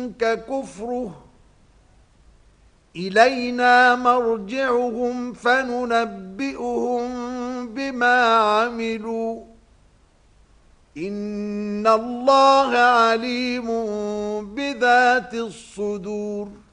عنك كفره إلينا مرجعهم فننبئهم بما عملوا إن الله عليم بذات الصدور.